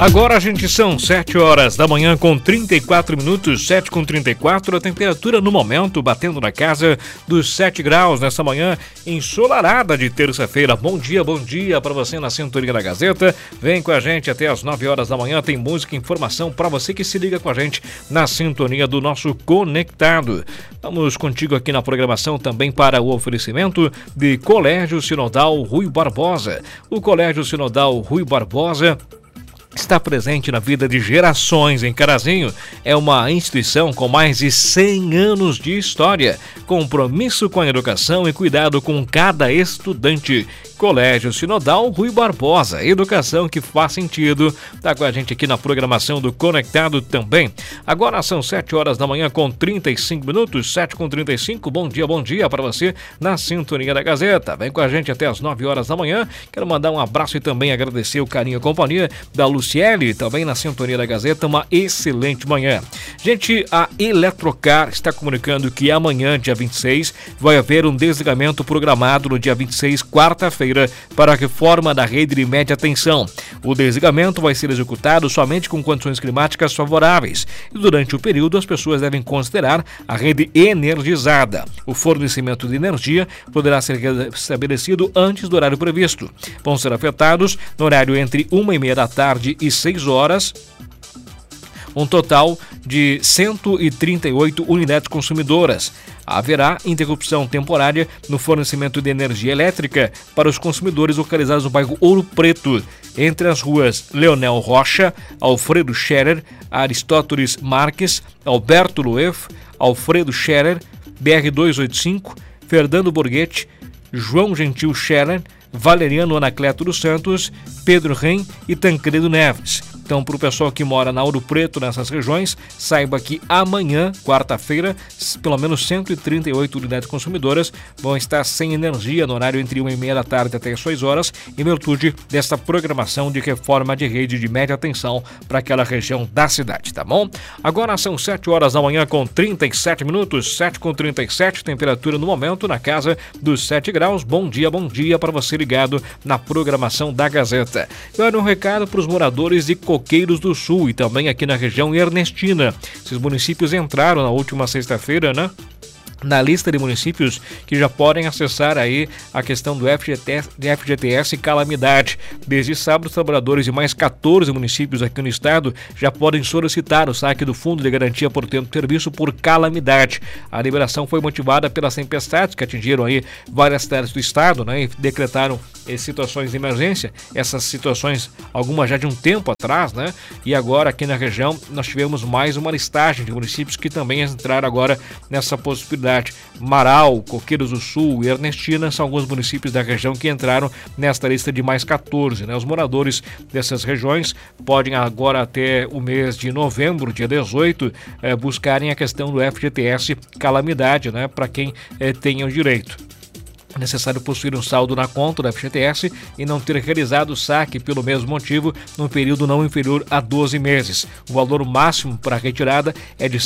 Agora, gente, são 7 horas da manhã com 34 minutos, 7h34, a temperatura no momento batendo na casa dos 7 graus nessa manhã ensolarada de terça-feira. Bom dia para você na sintonia da Gazeta. Vem com a gente até as 9 horas da manhã, tem música e informação para você que se liga com a gente na sintonia do nosso Conectado. Vamos contigo aqui na programação também para o oferecimento de Colégio Sinodal Rui Barbosa. O Colégio Sinodal Rui Barbosa está presente na vida de gerações em Carazinho. É uma instituição com mais de 100 anos de história, compromisso com a educação e cuidado com cada estudante. Colégio Sinodal Rui Barbosa, educação que faz sentido. Está com a gente aqui na programação do Conectado também. Agora são 7 horas da manhã com 35 minutos, 7h35. Bom dia para você na sintonia da Gazeta. Vem com a gente até as 9 horas da manhã. Quero mandar um abraço e também agradecer o carinho e a companhia da Luciele, também na sintonia da Gazeta. Uma excelente manhã. Gente, a Eletrocar está comunicando que amanhã, dia 26, vai haver um desligamento programado no dia 26, quarta-feira, para a reforma da rede de média tensão. O desligamento vai ser executado somente com condições climáticas favoráveis e durante o período as pessoas devem considerar a rede energizada. O fornecimento de energia poderá ser estabelecido antes do horário previsto. Vão ser afetados no horário entre 1h30 da tarde e 6 horas, um total de 138 unidades consumidoras. Haverá interrupção temporária no fornecimento de energia elétrica para os consumidores localizados no bairro Ouro Preto, entre as ruas Leonel Rocha, Alfredo Scherer, Aristóteles Marques, Alberto Loef, Alfredo Scherer, BR-285, Fernando Borghetti, João Gentil Scherer, Valeriano Anacleto dos Santos, Pedro Ren e Tancredo Neves. Então, para o pessoal que mora na Ouro Preto, nessas regiões, saiba que amanhã, quarta-feira, pelo menos 138 unidades consumidoras vão estar sem energia no horário entre 1h30 da tarde até as 6 horas, em virtude desta programação de reforma de rede de média tensão para aquela região da cidade, tá bom? Agora são 7 horas da manhã com 37 minutos, 7h37, temperatura no momento na casa dos 7 graus. Bom dia para você ligado na programação da Gazeta. Eu era um recado para os moradores de Coqueiros do Sul e também aqui na região Ernestina. Esses municípios entraram na última sexta-feira, na lista de municípios que já podem acessar aí a questão do FGTS Calamidade. Desde sábado, os trabalhadores de mais 14 municípios aqui no estado já podem solicitar o saque do Fundo de Garantia por Tempo de Serviço por calamidade. A liberação foi motivada pelas tempestades que atingiram aí várias cidades do estado, e decretaram situações de emergência. Essas situações, algumas já de um tempo atrás, e agora aqui na região nós tivemos mais uma listagem de municípios que também entraram agora nessa possibilidade. Marau, Coqueiros do Sul e Ernestina são alguns municípios da região que entraram nesta lista de mais 14. Os moradores dessas regiões podem agora até o mês de novembro, dia 18, buscarem a questão do FGTS Calamidade, para quem tenha o direito. É necessário possuir um saldo na conta do FGTS e não ter realizado o saque pelo mesmo motivo num período não inferior a 12 meses. O valor máximo para a retirada é de R$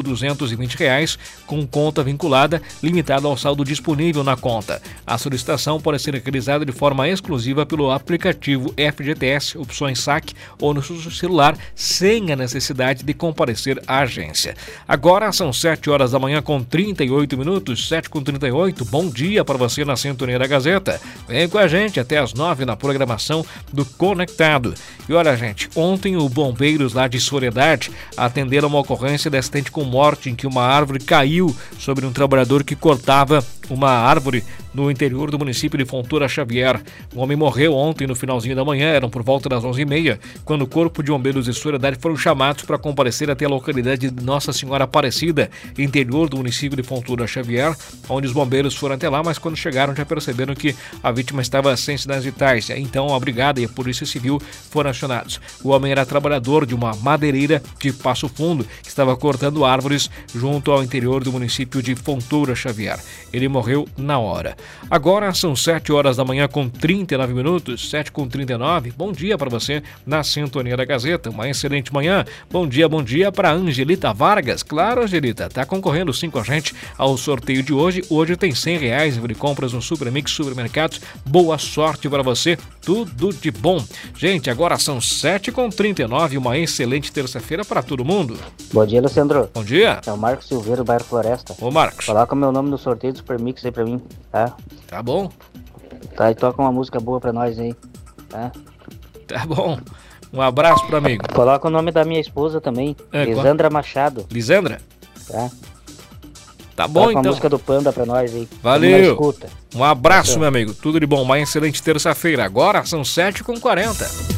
6.220, com conta vinculada, limitada ao saldo disponível na conta. A solicitação pode ser realizada de forma exclusiva pelo aplicativo FGTS, opções saque ou no seu celular, sem a necessidade de comparecer à agência. Agora são 7 horas da manhã com 38 minutos, 7h38. Bom dia para você na sintonia da Gazeta. Vem com a gente até as 9 na programação do Conectado. E olha, gente, ontem os bombeiros lá de Soledade atenderam uma ocorrência de acidente com morte em que uma árvore caiu sobre um trabalhador que cortava uma árvore no interior do município de Fontoura Xavier. O homem morreu ontem no finalzinho da manhã, eram por volta das 11h30, quando o corpo de bombeiros de Soledade foram chamados para comparecer até a localidade de Nossa Senhora Aparecida, interior do município de Fontoura Xavier, onde os bombeiros foram até lá, mas quando chegaram já perceberam que a vítima estava sem sinais vitais. Então a brigada e a polícia civil foram acionados. O homem era trabalhador de uma madeireira de Passo Fundo, que estava cortando árvores junto ao interior do município de Fontoura Xavier. Ele morreu na hora. Agora são 7 horas da manhã com 39 minutos, 7 com 39. Bom dia para você na sintonia da Gazeta. Uma excelente manhã. Bom dia para Angelita Vargas. Claro, Angelita, tá concorrendo sim com a gente ao sorteio de hoje. Hoje tem R$100 de compras no Supermix Supermercados. Boa sorte para você. Tudo de bom. Gente, agora são 7 com 39. Uma excelente terça-feira para todo mundo. Bom dia, Alessandro. Bom dia. É o Marcos Silveira, bairro Floresta. Ô, Marcos. Coloca o meu nome no sorteio do Supermix aí pra mim, tá? Tá bom. Tá, e toca uma música boa pra nós aí, tá? Tá bom. Um abraço pro amigo. Coloca o nome da minha esposa também, Lisandra Machado. Lisandra? Tá? Tá bom, toca então. Uma música do Panda pra nós aí. Valeu. Um abraço, meu amigo. Tudo de bom. Uma excelente terça-feira. Agora são 7 com 40.